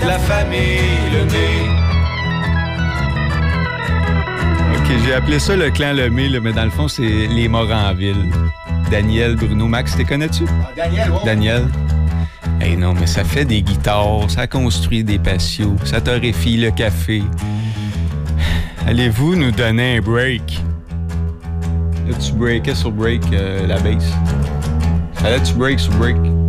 la famille Lemay. OK, j'ai appelé ça le clan Lemay, là, mais dans le fond, c'est les Moranville. Daniel, Bruno, Max, t'es connais-tu? Daniel, ouais. Daniel. Hey non, mais ça fait des guitares, ça construit des patios, ça torréfie le café. Allez-vous nous donner un break? Là, tu breakais sur break la bass. Fallait tu break sur break.